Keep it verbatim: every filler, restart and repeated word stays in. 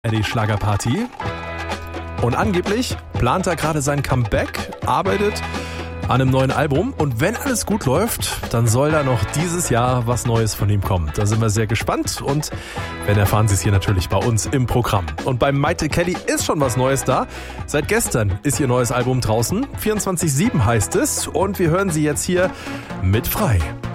Eddie Schlagerparty. Und angeblich plant er gerade sein Comeback, arbeitet an einem neuen Album. Und wenn alles gut läuft, dann soll da noch dieses Jahr was Neues von ihm kommen. Da sind wir sehr gespannt und wenn, erfahren Sie es hier natürlich bei uns im Programm. Und beim Mayte Kelly ist schon was Neues da. Seit gestern ist ihr neues Album draußen. vierundzwanzig sieben heißt es und wir hören sie jetzt hier mit Frei.